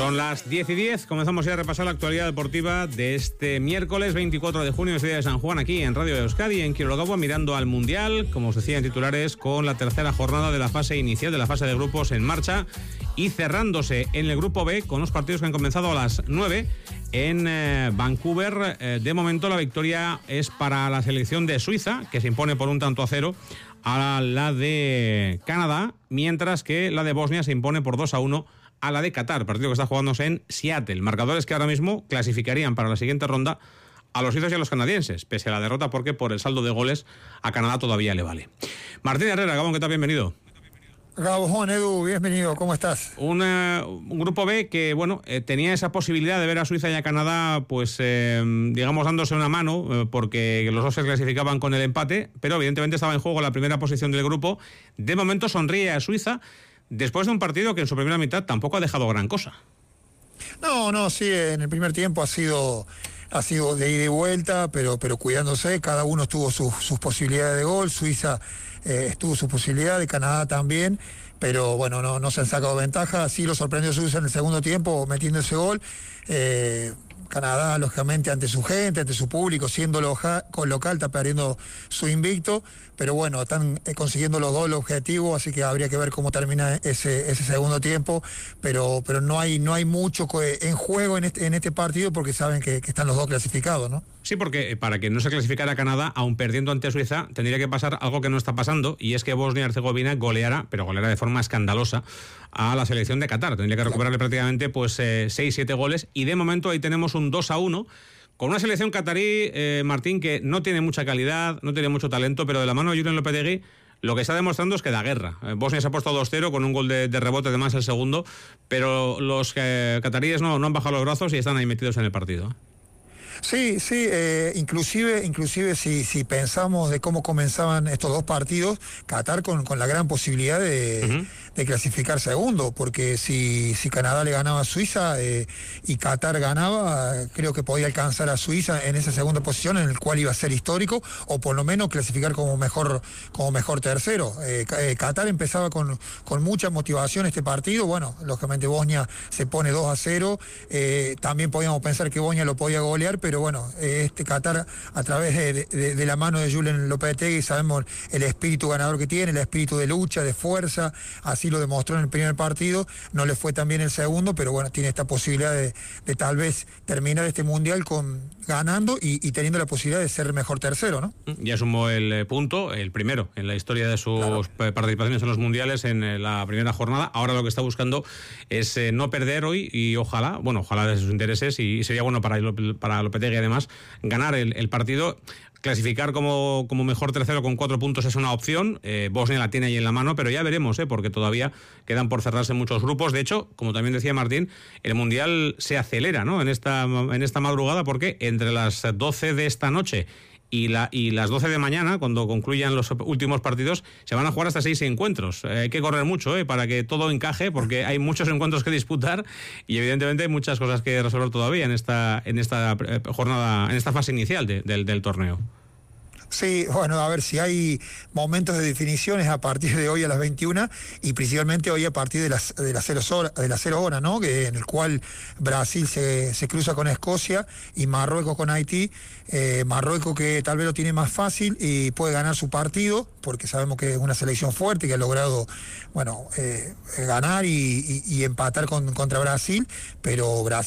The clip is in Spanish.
Son las 10:10, comenzamos ya a repasar la actualidad deportiva de este miércoles 24 de junio, ciudad de San Juan, aquí en Radio Euskadi, en Quiroga, mirando al Mundial, como os decía en titulares, con la tercera jornada de la fase inicial de la fase de grupos en marcha y cerrándose en el grupo B con los partidos que han comenzado a las 9 en Vancouver. De momento la victoria es para la selección de Suiza, que se impone por 1-0 a la de Canadá, mientras que la de Bosnia se impone por 2-1 a la de Qatar, partido que está jugándose en Seattle. Marcadores que ahora mismo clasificarían para la siguiente ronda a los suizos y a los canadienses, pese a la derrota, porque por el saldo de goles a Canadá todavía le vale. Martín Herrera, Gabón, ¿qué tal? Bienvenido. Gabón, Edu, bienvenido, ¿cómo estás? Un grupo B que, bueno, tenía esa posibilidad de ver a Suiza y a Canadá, pues, digamos, dándose una mano, porque los dos se clasificaban con el empate, pero evidentemente estaba en juego la primera posición del grupo. De momento sonríe a Suiza, después de un partido que en su primera mitad tampoco ha dejado gran cosa. No, sí, en el primer tiempo ha sido de ida y vuelta, pero cuidándose, cada uno tuvo sus posibilidades de gol. Suiza tuvo su posibilidad, de Canadá también, pero bueno, no se han sacado ventaja. Sí lo sorprendió Suiza en el segundo tiempo metiendo ese gol. Canadá, lógicamente, ante su gente, ante su público, siendo local, está perdiendo su invicto, pero bueno, están consiguiendo los dos objetivos, así que habría que ver cómo termina ese segundo tiempo, pero no hay mucho en juego en este partido, porque saben que están los dos clasificados, ¿no? Sí, porque para que no se clasificara Canadá, aun perdiendo ante Suiza, tendría que pasar algo que no está pasando, y es que Bosnia y Herzegovina goleara de forma escandalosa a la selección de Qatar. Tendría que recuperarle prácticamente 6-7 goles, y de momento ahí tenemos un 2-1 con una selección catarí, Martín, que no tiene mucha calidad, no tiene mucho talento, pero de la mano de Julen Lopetegui lo que está demostrando es que da guerra. Bosnia se ha puesto 2-0 con un gol de rebote, además el segundo, pero los cataríes no han bajado los brazos y están ahí metidos en el partido. Sí, inclusive si pensamos de cómo comenzaban estos dos partidos, Qatar con la gran posibilidad de clasificar segundo, porque si Canadá le ganaba a Suiza y Qatar ganaba, creo que podía alcanzar a Suiza en esa segunda posición, en el cual iba a ser histórico, o por lo menos clasificar como mejor tercero. Qatar empezaba con mucha motivación este partido. Bueno, lógicamente Bosnia se pone 2-0, también podíamos pensar que Bosnia lo podía golear, pero bueno, Qatar, a través de la mano de Julen Lopetegui, sabemos el espíritu ganador que tiene, el espíritu de lucha, de fuerza, así lo demostró en el primer partido. No le fue tan bien el segundo, pero bueno, tiene esta posibilidad de tal vez terminar este mundial ganando y teniendo la posibilidad de ser mejor tercero, ¿no? Ya sumó el punto, el primero en la historia de sus participaciones en los mundiales en la primera jornada. Ahora lo que está buscando es no perder hoy, y ojalá de sus intereses, y sería bueno para Lopetegui además ganar el partido. Clasificar como mejor tercero con 4 puntos es una opción. Bosnia la tiene ahí en la mano, pero ya veremos, porque todavía quedan por cerrarse muchos grupos. De hecho, como también decía Martín, el Mundial se acelera, ¿no?, en esta madrugada, porque entre las 12 de esta noche y las 12 de mañana, cuando concluyan los últimos partidos, se van a jugar hasta 6 encuentros. Hay que correr mucho para que todo encaje, porque hay muchos encuentros que disputar y evidentemente hay muchas cosas que resolver todavía en esta jornada, en esta fase inicial del torneo. Sí, bueno, a ver si hay momentos de definiciones a partir de hoy a las 21, y principalmente hoy a partir de las 0 horas, ¿no? En el cual Brasil se cruza con Escocia y Marruecos con Haití. Marruecos, que tal vez lo tiene más fácil y puede ganar su partido, porque sabemos que es una selección fuerte que ha logrado, ganar y empatar contra Brasil, pero Brasil